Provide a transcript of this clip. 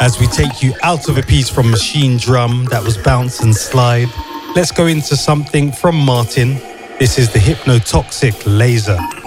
as we take you out of a piece from Machine Drum that was Bounce and Slide. Let's go into something from Martin. This is the Hypnotoxic Laser.